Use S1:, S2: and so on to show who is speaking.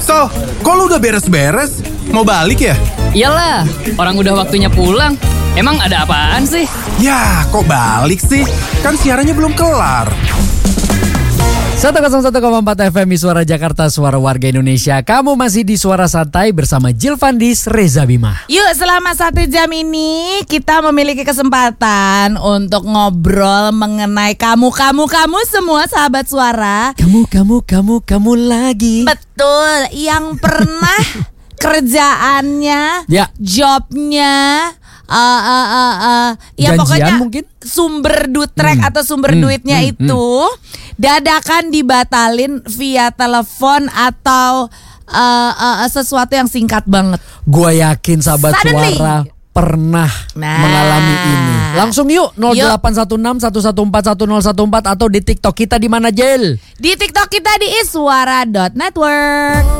S1: So, kok lu udah beres-beres? Mau balik ya?
S2: Iyalah, orang udah waktunya pulang. Emang ada apaan sih?
S1: Ya, kok balik sih? Kan siarannya belum kelar.
S3: 101,4 FM Suara Jakarta, Suara Warga Indonesia. Kamu masih di Suara Santai bersama Jill Vandis, Reza Bima.
S4: Yuk, selama 1 jam ini kita memiliki kesempatan untuk ngobrol mengenai kamu semua sahabat suara.
S3: Kamu lagi.
S4: Betul, yang pernah kerjaannya,
S3: Ya.
S4: jobnya, ya
S3: Janjian
S4: pokoknya
S3: mungkin?
S4: sumber dutrek atau sumber duitnya itu dadakan dibatalin via telepon atau sesuatu yang singkat banget.
S3: Gua yakin sahabat
S4: Suddenly.
S3: suara pernah mengalami ini. Langsung yuk 0816 114 1014 atau di TikTok kita di mana, Jel?
S4: Di TikTok kita di iswara.network.